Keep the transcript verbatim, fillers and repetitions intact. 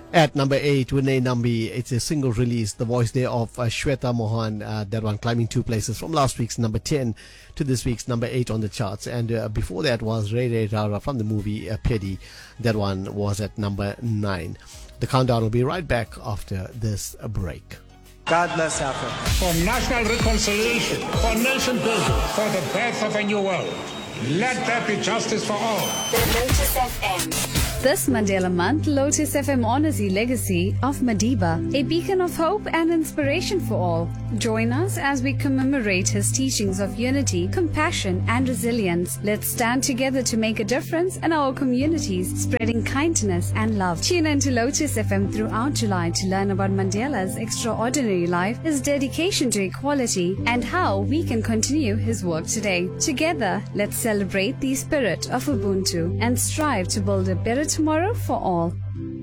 At number eight, Vinay Nambi, it's a single release, the voice there of uh, Shweta Mohan, uh, that one climbing two places from last week's number ten to this week's number eight on the charts. And uh, before that was Ray Ray Rara from the movie uh, Pedi, that one was at number nine. The countdown will be right back after this uh, break. God bless Africa. For national reconciliation, for nation building, for the birth of a new world. Let there be justice for all. The Lotus F M. This Mandela month, Lotus F M honors the legacy of Madiba, a beacon of hope and inspiration for all. Join us as we commemorate his teachings of unity, compassion, and resilience. Let's stand together to make a difference in our communities, spreading kindness and love. Tune in to Lotus F M throughout July to learn about Mandela's extraordinary life, his dedication to equality, and how we can continue his work today. Together, let's celebrate the spirit of Ubuntu and strive to build a better tomorrow for all.